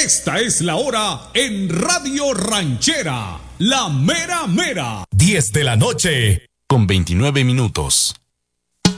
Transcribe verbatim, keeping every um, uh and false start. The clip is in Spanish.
Esta es la hora en Radio Ranchera, la mera mera. diez de la noche con veintinueve minutos.